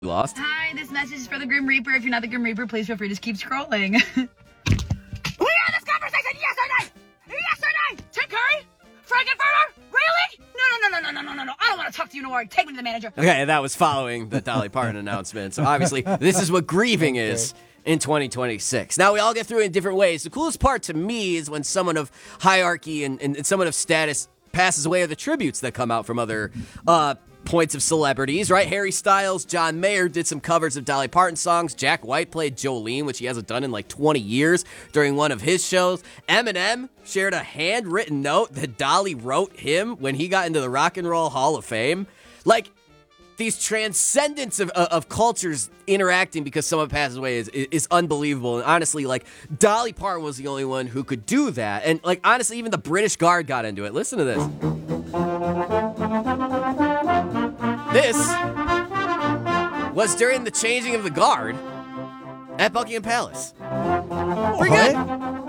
Lost. Hi, this message is for the Grim Reaper. If you're not the Grim Reaper, please feel free to just keep scrolling. We are this conversation, yes or no? Yes or no? Tim Curry? Frankenfurter? Really? No. I don't want to talk to you no more. Take me to the manager. Okay, that was following the Dolly Parton announcement. So obviously, this is what grieving is in 2026. Now, we all get through it in different ways. The coolest part to me is when someone of hierarchy and someone of status passes away, or the tributes that come out from other points of celebrities, right? Harry Styles, John Mayer did some covers of Dolly Parton songs. Jack White played Jolene, which he hasn't done in like 20 years, during one of his shows. Eminem shared a handwritten note that Dolly wrote him when he got into the Rock and Roll Hall of Fame. Like, these transcendence of cultures interacting because someone passes away is unbelievable. And honestly, like, Dolly Parton was the only one who could do that. And, like, honestly, even the British Guard got into it. Listen to this. This was during the changing of the guard at Buckingham Palace. Pretty good.